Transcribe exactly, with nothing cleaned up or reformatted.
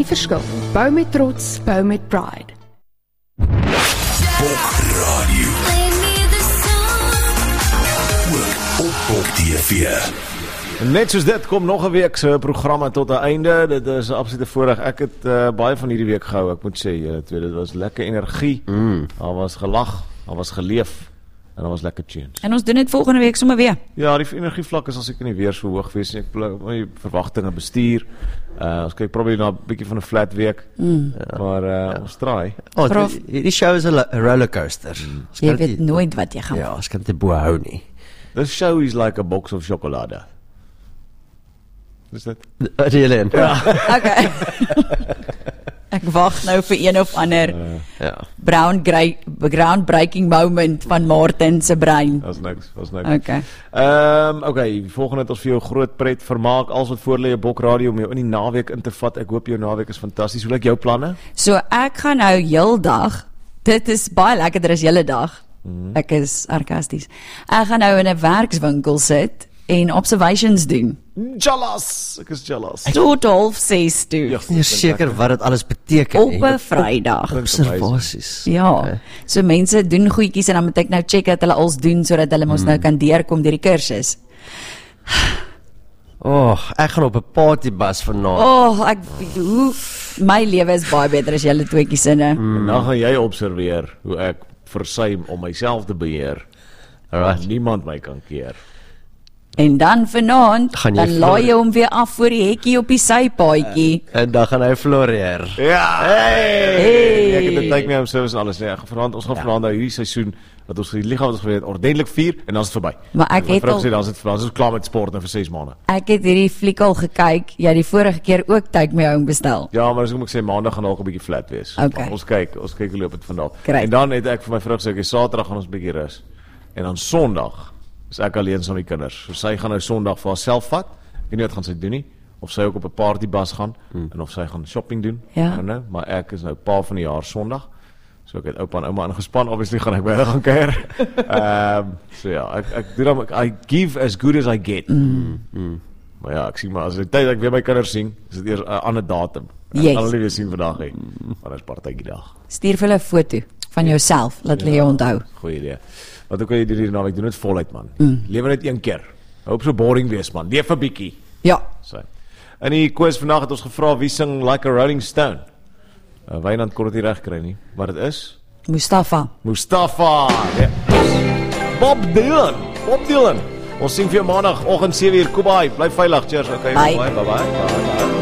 Die verskil. Bou met trots, bou met pride. Bok Radio. Ook op Bok T V. Net soos dit kom nog 'n week se programme tot 'n einde. Dit is 'n absolute voorreg. Ek het uh, baie van hierdie week gehou. Ek moet sê, julle twee, dit was lekker energie. Mm. Daar was gelag, daar was geleef en daar was lekker tunes. En ons doen dit volgende week sommer weer. Ja, die energievlak is al seker nie weer so hoog wees nie. Ek wil my verwagtinge bestuur. Uh, ons kyk probably na 'n bietjie van 'n flat week. Mm. Maar uh, ja. ons draai. Oh, die, die show is 'n rollercoaster. Mm. Jy weet die, nooit wat jy gaan. Ja, ons kan dit bo hou nie. This show is like a box of chocolade. Is dit? Really? Ja. Okay. Ek wag nou vir een of ander uh, ja. brown groundbreaking moment van Martin se brein. Dat is niks, dat is niks. Okay. Ehm um, okay, volgende het ons vir jou groot pret vermaak, alles wat voor lê op Bok Radio om jou in die naweek in te vat. Ek hoop jou naweek is fantasties. Hoe lyk jou planne? So ek gaan nou heeldag. Dit is baie lekkerder as hele dag. Mm-hmm. Ek is sarkasties. Ek gaan nou in 'n werkswinkel sit en observations doen. Jealous, ek is jealous. Tot half ses toe. Ja, Ek is seker wat dit alles beteken. Op 'n Vrydag. Observasies. Ja. So mense doen goedjies en dan moet ek nou check dat hulle alles doen sodat hulle mos mm. nou kan deurkom deur die kursus. Oh, ek gaan op 'n partybus vanaand. Oh, ek hoe my lewe is baie beter as julle tweeetjies sinne. Mm. En dan gaan jy observeer hoe ek versuim om myself te beheer. Alright, niemand my kan keer. En dan vanaand, dan laai jy hom weer af voor die hekkie op die sypaadjie. En, en dan gaan hy floreer. Ja. Hey. Hey. Ek het dit tyd mee om service en alles. Nee, vanaand ons gaan ja. vanaand nou hierdie seisoen wat ons die liga wat ons geweet ordentlik vier en dan is dit verby. Maar ek het al sê dan is dit dan is ons klaar met sport nou vir ses maande. Ek het hierdie fliek al gekyk. Ja, die vorige keer ook tyd mee hom bestel. Ja, maar as ek moet sê maandag gaan dalk 'n bietjie flat wees. Okay. Ons kyk, ons kyk hoe loop dit vandag. Krijg. En dan het ek vir my vrou gesê, okay, Saterdag gaan ons 'n bietjie rus. En dan Sondag is ek alleen saam met die kinders. So sy gaan nou Sondag vir haarself vat. Ek weet nie wat gaan sy doen nie. Of sy ook op 'n partybus gaan hmm. en of sy gaan shopping doen. Ja. Nou, maar ek is nou pa van die jaar Sondag. So ek het oupa en ouma ingespan. Obviously gaan ek by hulle gaan kuier. Ehm um, so ja, ek ek doen dan I give as good as I get. Mm. Mm. Maar ja, ek sien maar as die tyd ek weer my kinders sien, is dit eers 'n uh, ander datum. Ek yes. gaan hulle weer sien vandag hè. Maar dis partytjie dag. Stuur vir hulle 'n foto van jouself, laat hulle ja, jou onthou. Goeie idee. Wat ook al jy doen hierdie naweek, doen dit voluit man. Mm. Lewe net een keer. Hoop so boring wees man. Leef 'n bietjie. Ja. So. In die quiz vandag het ons gevra wie sing Like a Rolling Stone. Uh, Wynand kon dit nie reg kry nie. Wat dit is? Mustafa. Mustafa. Ja. Bob Dylan. Bob Dylan. Ons sien vir jou maandag oggend sewe uur. Kobai, bly veilig. Cheers. Okay. Bye. Bye bye. Bye bye.